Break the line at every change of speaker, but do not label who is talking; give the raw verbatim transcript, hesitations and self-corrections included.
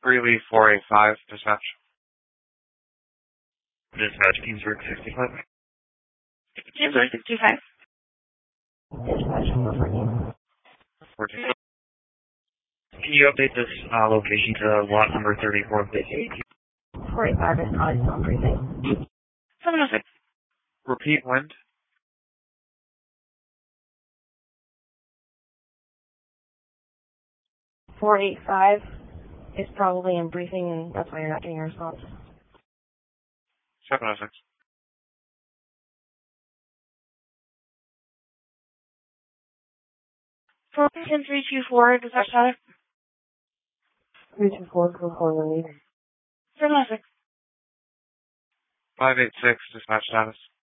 Greeley four eight five, dispatch.
Dispatch, Kingsburg sixty-five.
Kingsburg sixty-five.
Dispatch,
fourteen.
Can you update this uh, location to lot number thirty-four, please?
four eight five is not on briefing.
seven oh six.
Repeat wind.
four eight five is probably in briefing, and that's why you're not getting a response.
seven oh six.
four ten three two four, dispatch status.
three two four, go for the lead.
seven oh six.
five eight six, dispatch status.